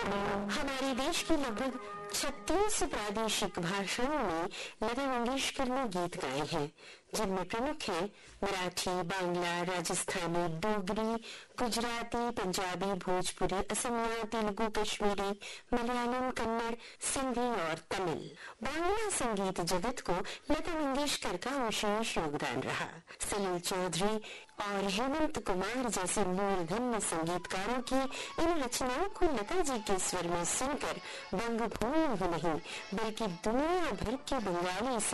हमारे देश की लगभग 36 प्रादेशिक भाषाओं में लता मंगेशकर ने गीत गाए हैं, जिनमें प्रमुख हैं मराठी, बांग्ला, राजस्थानी, डोगरी, गुजराती, पंजाबी, भोजपुरी, असमिया, तेलुगु, कश्मीरी, मलयालम, कन्नड़, सिंधी और तमिल। बांग्ला संगीत जगत को लता मंगेशकर का विशेष योगदान रहा। सलील चौधरी और हेमंत कुमार जैसे मूर्धन्य संगीतकारों की इन रचनाओं को लता जी के स्वर में सुनकर बंगभूमि ही नहीं बल्कि दुनिया भर के बंगाली